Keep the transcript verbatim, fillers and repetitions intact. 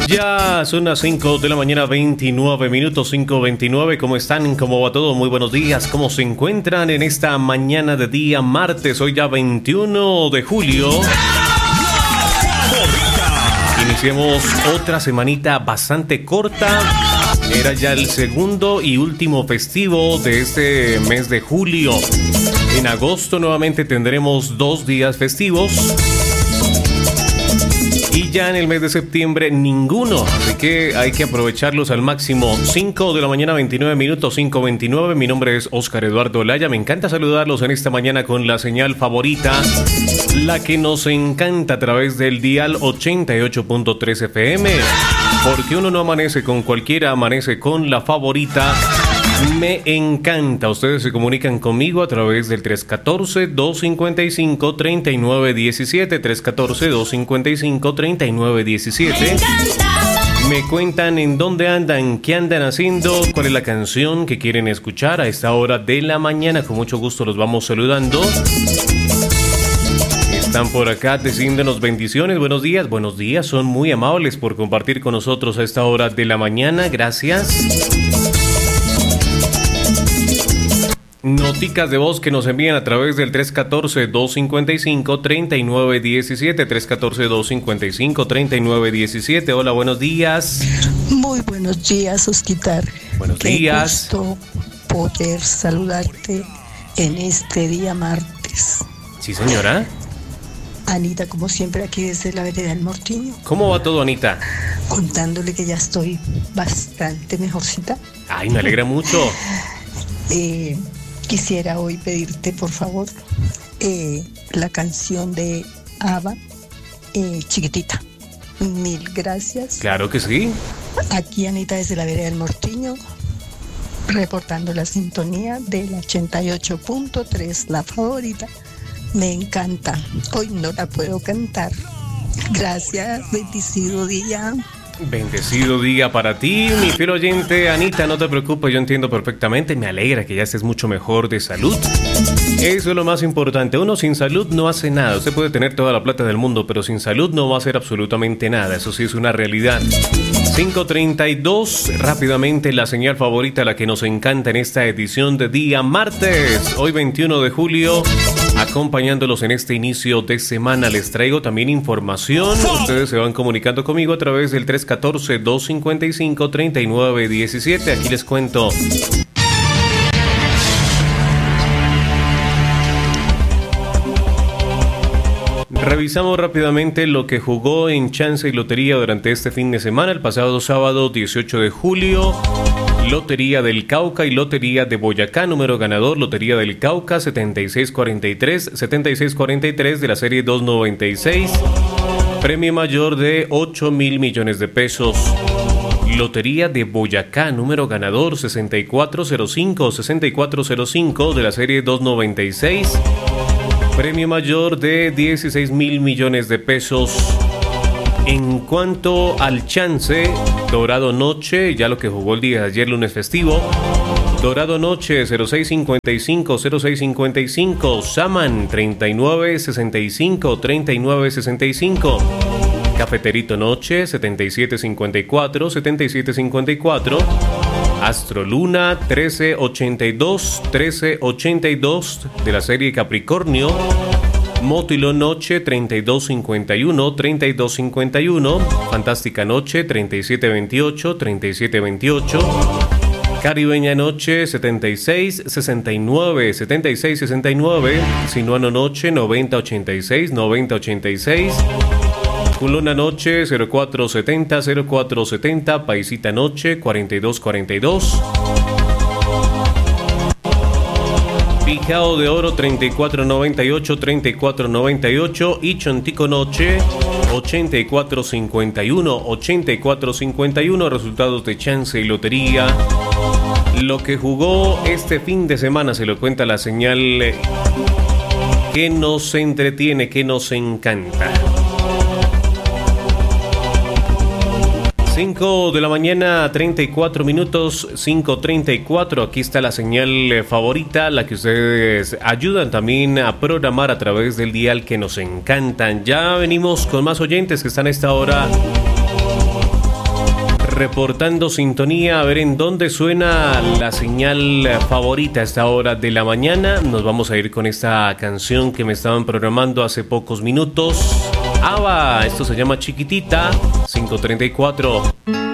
Ya son las cinco de la mañana, veintinueve minutos, cinco veintinueve. ¿Cómo están? ¿Cómo va todo? Muy buenos días. ¿Cómo se encuentran en esta mañana de día martes? Hoy ya veintiuno de julio. Iniciemos otra semanita bastante corta. Era ya el segundo y último festivo de este mes de julio. En agosto nuevamente tendremos dos días festivos. Y ya en el mes de septiembre ninguno, así que hay que aprovecharlos al máximo. cinco de la mañana, veintinueve minutos, cinco veintinueve. Mi nombre es Oscar Eduardo Olaya. Me encanta saludarlos en esta mañana con la señal favorita, la que nos encanta a través del dial ochenta y ocho punto tres F M. Porque uno no amanece con cualquiera, amanece con la favorita. Me encanta. Ustedes se comunican conmigo a través del tres uno cuatro, dos cinco cinco, tres nueve uno siete, tres uno cuatro, dos cinco cinco, tres nueve uno siete. Me cuentan en dónde andan, qué andan haciendo, cuál es la canción que quieren escuchar a esta hora de la mañana. Con mucho gusto los vamos saludando. Están por acá diciéndonos bendiciones, buenos días, buenos días. Son muy amables por compartir con nosotros a esta hora de la mañana. Gracias. Noticas de voz que nos envían a través del tres uno cuatro, dos cinco cinco, tres nueve uno siete, tres uno cuatro, dos cinco cinco, tres nueve uno siete. Hola, buenos días. Muy buenos días, Osquitar. Buenos Qué días. gusto poder saludarte en este día martes. Sí, señora. Anita, como siempre, aquí desde la vereda del Mortiño. ¿Cómo va todo, Anita? Contándole que ya estoy bastante mejorcita. Ay, me alegra mucho. Eh... Quisiera hoy pedirte, por favor, eh, la canción de ABBA, eh, Chiquitita. Mil gracias. Claro que sí. Aquí Anita desde la vereda del Mortiño, reportando la sintonía del ochenta y ocho punto tres, la favorita. Me encanta. Hoy no la puedo cantar. Gracias, bendecido día. Bendecido día para ti, mi fiel oyente. Anita, no te preocupes, yo entiendo perfectamente. Me alegra que ya estés mucho mejor de salud. Eso es lo más importante. Uno sin salud no hace nada. Usted puede tener toda la plata del mundo, pero sin salud no va a hacer absolutamente nada. Eso sí es una realidad. cinco treinta y dos, rápidamente la señal favorita, la que nos encanta en esta edición de día martes. Hoy veintiuno de julio, acompañándolos en este inicio de semana. Les traigo también información. Ustedes se van comunicando conmigo a través del tres uno cuatro, dos cinco cinco, tres nueve uno siete. Aquí les cuento. Revisamos rápidamente lo que jugó en Chance y Lotería durante este fin de semana. El pasado sábado dieciocho de julio, Lotería del Cauca y Lotería de Boyacá. Número ganador, Lotería del Cauca, setenta y seis cuarenta y tres, setenta y seis cuarenta y tres de la serie doscientos noventa y seis. Premio mayor de ocho mil millones de pesos. Lotería de Boyacá, número ganador, sesenta y cuatro cero cinco, sesenta y cuatro cero cinco de la serie doscientos noventa y seis. Premio mayor de dieciséis mil millones de pesos. En cuanto al Chance, Dorado Noche, ya lo que jugó el día de ayer, lunes festivo. Dorado Noche, cero seis cincuenta y cinco, cero seis cincuenta y cinco. Saman, treinta y nueve sesenta y cinco, treinta y nueve sesenta y cinco. Cafeterito Noche, setenta y siete cincuenta y cuatro, setenta y siete cincuenta y cuatro. Astro Luna, trece ochenta y dos, trece ochenta y dos de la serie Capricornio. Mótilo Noche, treinta y dos cincuenta y uno, treinta y dos cincuenta y uno. Fantástica Noche, treinta y siete veintiocho, treinta y siete veintiocho. Caribeña Noche, setenta y seis sesenta y nueve, setenta y seis sesenta y nueve. Sinuano Noche, noventa ochenta y seis, noventa ochenta y seis. Culona Noche, cero cuatro setenta, cero cuatro setenta. Paisita Noche, cuarenta y dos cuarenta y dos. Picao de Oro, treinta y cuatro noventa y ocho, treinta y cuatro noventa y ocho. Y Chontico Noche, ochenta y cuatro cincuenta y uno, ochenta y cuatro cincuenta y uno. Resultados de Chance y Lotería. Lo que jugó este fin de semana se lo cuenta la señal que nos entretiene, que nos encanta. cinco de la mañana, treinta y cuatro minutos, cinco treinta y cuatro. Aquí está la señal favorita, la que ustedes ayudan también a programar a través del dial que nos encantan. Ya venimos con más oyentes que están a esta hora reportando sintonía, a ver en dónde suena la señal favorita a esta hora de la mañana. Nos vamos a ir con esta canción que me estaban programando hace pocos minutos. ABBA, esto se llama Chiquitita, cinco treinta y cuatro.